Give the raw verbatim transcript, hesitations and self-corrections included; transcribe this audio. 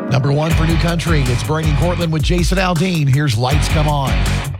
Number one for New Country, it's Brandon Cortland with Jason Aldean. Here's Lights Come On.